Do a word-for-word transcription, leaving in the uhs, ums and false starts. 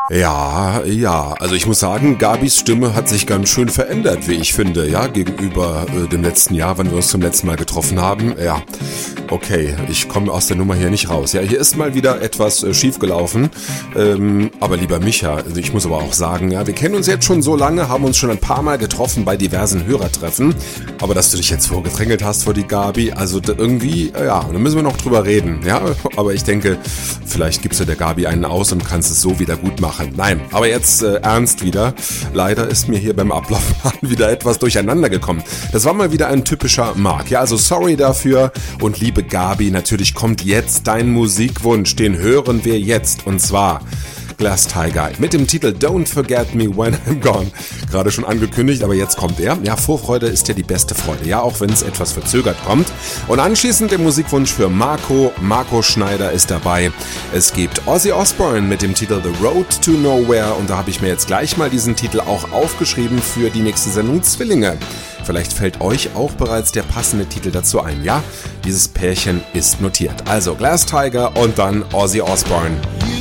Ja, ja, also ich muss sagen, Gabis Stimme hat sich ganz schön verändert, wie ich finde, ja, gegenüber äh, dem letzten Jahr, wann wir uns zum letzten Mal getroffen haben. Ja, okay, ich komme aus der Nummer hier nicht raus. Ja, hier ist mal wieder etwas äh, schiefgelaufen, ähm, aber lieber Micha, also ich muss aber auch sagen, ja, wir kennen uns jetzt schon so lange, haben uns schon ein paar Mal getroffen bei diversen Hörertreffen, aber dass du dich jetzt vorgedrängelt hast vor die Gabi, also da irgendwie, äh, ja, da müssen wir noch drüber reden, ja, aber ich denke, vielleicht gibst du der Gabi einen aus und kannst es so wieder gut machen. Nein, aber jetzt äh, ernst wieder. Leider ist mir hier beim Ablaufplan wieder etwas durcheinander gekommen. Das war mal wieder ein typischer Mark. Ja, also sorry dafür. Und liebe Gabi, natürlich kommt jetzt dein Musikwunsch. Den hören wir jetzt. Und zwar Glass Tiger mit dem Titel Don't Forget Me When I'm Gone. Gerade schon angekündigt, aber jetzt kommt er. Ja, Vorfreude ist ja die beste Freude. Ja, auch wenn es etwas verzögert kommt. Und anschließend der Musikwunsch für Marco. Marco Schneider ist dabei. Es gibt Ozzy Osbourne mit dem Titel The Road to Nowhere. Und da habe ich mir jetzt gleich mal diesen Titel auch aufgeschrieben für die nächste Sendung Zwillinge. Vielleicht fällt euch auch bereits der passende Titel dazu ein. Ja, dieses Pärchen ist notiert. Also Glass Tiger und dann Ozzy Osbourne.